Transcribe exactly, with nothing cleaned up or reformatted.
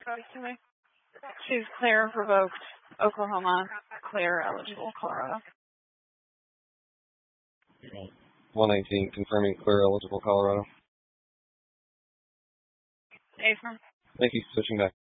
She's clear, revoked. Oklahoma, clear, eligible, Colorado. one nineteen, confirming clear, eligible, Colorado. Affirm. Thank you. Switching back.